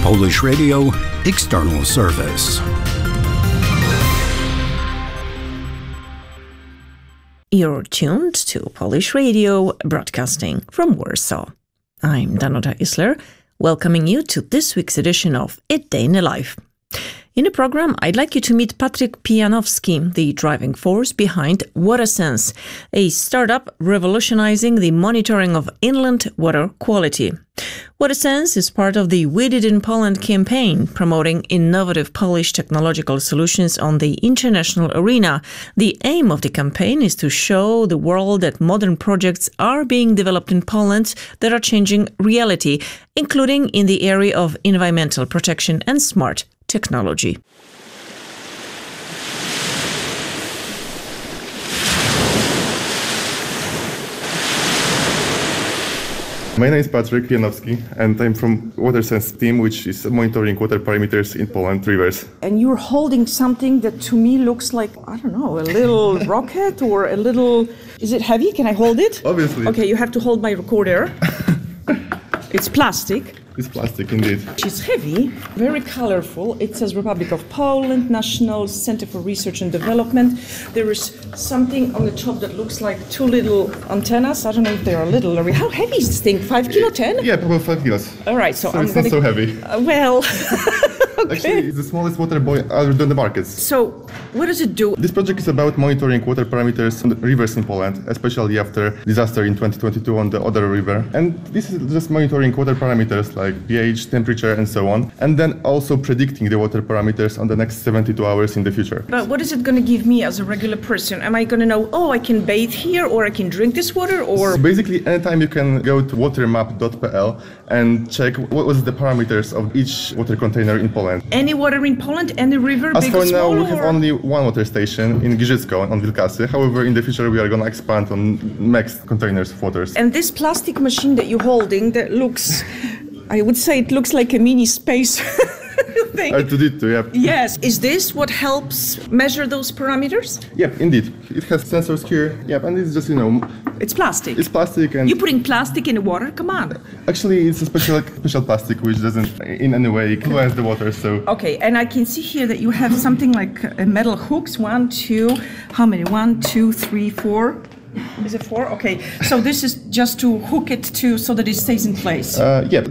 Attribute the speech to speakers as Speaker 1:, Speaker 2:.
Speaker 1: Polish Radio External Service.
Speaker 2: You're tuned to Polish Radio, broadcasting from Warsaw. I'm Danuta Isler, welcoming you to this week's edition of A Day in the Life. In the program, I'd like you to meet Patryk Pijanowski, the driving force behind WaterSense, a startup revolutionizing the monitoring of inland water quality. WaterSense is part of the We Did in Poland campaign, promoting innovative Polish technological solutions on the international arena. The aim of the campaign is to show the world that modern projects are being developed in Poland that are changing reality, including in the area of environmental protection and smart technology.
Speaker 3: My name is Patryk Pijanowski, and I'm from WaterSense team, which is monitoring water parameters in Poland rivers.
Speaker 4: And you're holding something that to me looks like, I don't know, a little rocket or a little... Is it heavy? Can I hold it?
Speaker 3: Obviously.
Speaker 4: Okay, you have to hold my recorder. It's plastic.
Speaker 3: It's plastic, indeed.
Speaker 4: It's heavy, very colorful. It says Republic of Poland, National Center for Research and Development. There is something on the top that looks like two little antennas. I don't know if they are little. How heavy is this thing? 5 kilo, 10?
Speaker 3: Yeah, probably 5 kilos.
Speaker 4: All right, so I'm
Speaker 3: it's not so heavy.
Speaker 4: Okay.
Speaker 3: Actually, it's the smallest water buoy other than the markets.
Speaker 4: So, what does it do?
Speaker 3: This project is about monitoring water parameters on the rivers in Poland, especially after disaster in 2022 on the Oder River. And this is just monitoring water parameters like pH, temperature, and so on. And then also predicting the water parameters on the next 72 hours in the future.
Speaker 4: But what is it going to give me as a regular person? Am I going to know, oh, I can bathe here, or I can drink this water, or...
Speaker 3: So basically, anytime you can go to watermap.pl and check what was the parameters of each water container in Poland.
Speaker 4: Any water in Poland, any river,
Speaker 3: As
Speaker 4: big
Speaker 3: for
Speaker 4: or small?
Speaker 3: now, we have only one water station in Giżycko on Wilkasy. However, in the future, we are going to expand on next containers of waters.
Speaker 4: And this plastic machine that you're holding, that looks, I would say it looks like a mini space thing.
Speaker 3: R2D2, yeah.
Speaker 4: Yes. Is this what helps measure those parameters?
Speaker 3: Yep, indeed. It has sensors here. Yep, and it's just,
Speaker 4: It's plastic.
Speaker 3: It's plastic and...
Speaker 4: You're putting plastic in the water? Come on.
Speaker 3: Actually, it's a special plastic which doesn't in any way influence the water, so...
Speaker 4: Okay, and I can see here that you have something like metal hooks. 1, 2, how many? 1, 2, 3, 4. Is it 4? Okay, so this is just to hook it to so that it stays in place.
Speaker 3: Yeah,